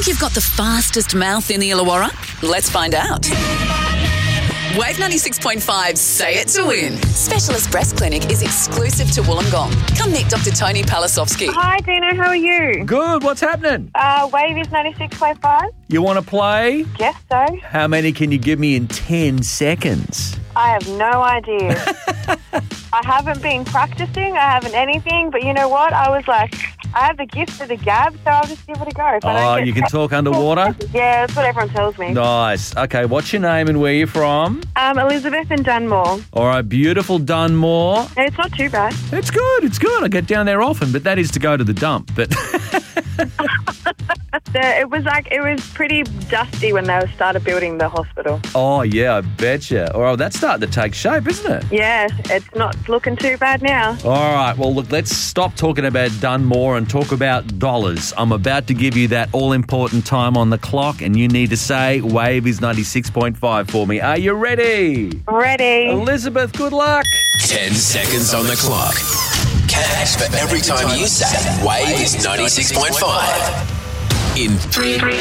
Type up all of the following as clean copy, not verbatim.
you've got the fastest mouth in the Illawarra? Let's find out. Wave 96.5, say it to win. Specialist Breast Clinic is exclusive to Wollongong. Come meet Dr. Tony Palasovsky. Hi, Dino. How are you? Good. What's happening? Wave is 96.5. You want to play? Guess so. How many can you give me in 10 seconds? I have no idea. I haven't been practicing. I haven't anything. But you know what? I was like, I have the gift of the gab, so I'll just give it a go. If I don't get You can talk underwater? Yeah, that's what everyone tells me. Nice. Okay, what's your name and where you're from? Elizabeth in Dunmore. All right, beautiful Dunmore. It's not too bad. It's good. I get down there often, but that is to go to the dump. But It was pretty dusty when they started building the hospital. oh, yeah, I betcha. All right, that's starting to take shape, isn't it? Yeah, it's not looking too bad now. All right, well, look, let's stop talking about Dunmore and talk about dollars. I'm about to give you that all-important time on the clock, and you need to say Wave is 96.5 for me. Are you ready? Ready. Elizabeth, good luck. 10 seconds on the clock. Cash for every time you say Wave is 96.5. In 3, 2, 1,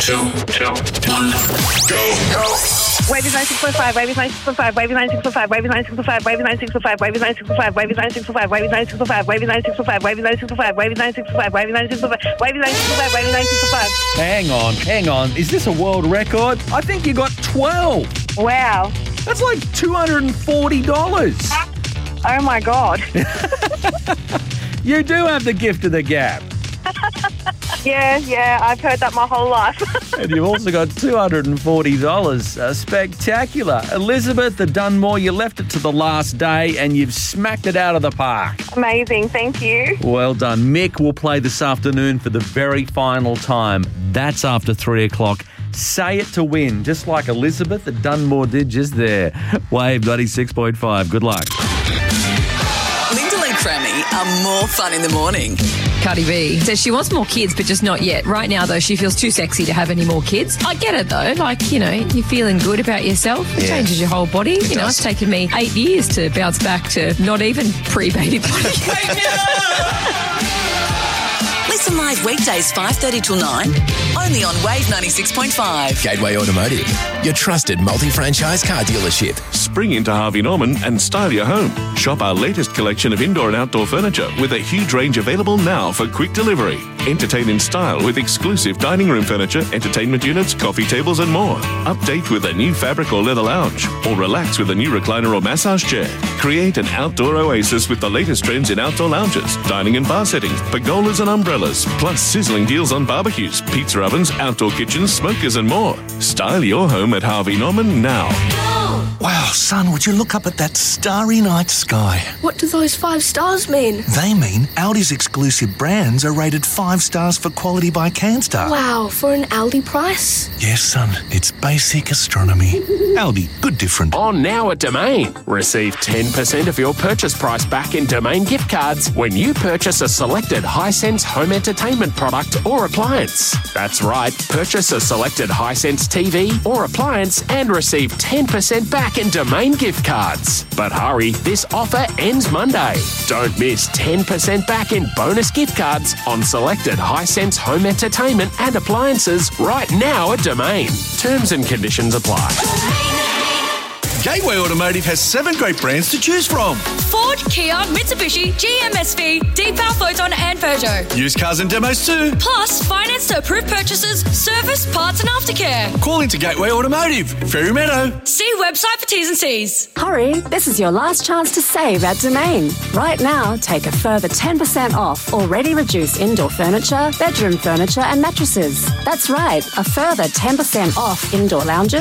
go. Wave is 96.5. Wave is 96.5. Wave is 96.5. Wave is 96.5. Wave is 96.5. Wave is 96.5. Wave is 96.5. Wave is 96.5. Wave is 96.5. Wave is 96.5. Wave is 96.5. Wave is 96.5. Wave is 96.5. Wave is 96.5. Hang on. Is this a world record? I think you got 12. Wow. That's like $240. Oh my God. You do have the gift of the gab. Yeah, I've heard that my whole life. And you've also got $240. Spectacular. Elizabeth, the Dunmore, you left it to the last day and you've smacked it out of the park. Amazing, thank you. Well done. Mick will play this afternoon for the very final time. That's after 3 o'clock. Say it to win, just like Elizabeth the Dunmore did just there. Wave 96.5. Good luck. Linda Lee Crammy are more fun in the morning. Cardi B says she wants more kids, but just not yet. Right now, though, she feels too sexy to have any more kids. I get it, though. Like, you're feeling good about yourself. It changes your whole body. It's taken me 8 years to bounce back to not even pre-baby body. Listen live weekdays 5:30 till 9, only on Wave 96.5. Gateway Automotive, your trusted multi-franchise car dealership. Spring into Harvey Norman and style your home. Shop our latest collection of indoor and outdoor furniture with a huge range available now for quick delivery. Entertain in style with exclusive dining room furniture, entertainment units, coffee tables and more. Update with a new fabric or leather lounge, or relax with a new recliner or massage chair. Create an outdoor oasis with the latest trends in outdoor lounges, dining and bar settings, pergolas and umbrellas, plus sizzling deals on barbecues, pizza ovens, outdoor kitchens, smokers and more. Style your home at Harvey Norman now. Wow, son, would you look up at that starry night sky? What do those 5 stars mean? They mean Aldi's exclusive brands are rated 5 stars for quality by CanStar. Wow, for an Aldi price? Yes, son, it's basic astronomy. Aldi, good different. On now at Domain. Receive 10% of your purchase price back in Domain gift cards when you purchase a selected Hisense home entertainment product or appliance. That's right, purchase a selected Hisense TV or appliance and receive 10% back in Domain gift cards. But hurry, this offer ends Monday. Don't miss 10% back in bonus gift cards on selected Hisense home entertainment and appliances right now at Domain. Terms and conditions apply. Gateway Automotive has 7 great brands to choose from. Ford, Kia, Mitsubishi, GMSV, Deepal, Photon and Peugeot. Used cars and demos too. Plus, finance to approved purchases, service, parts and aftercare. Call into Gateway Automotive, Fairy Meadow. See website for T's and C's. Hurry, this is your last chance to save at Domain. Right now, take a further 10% off already reduced indoor furniture, bedroom furniture and mattresses. That's right, a further 10% off indoor lounges,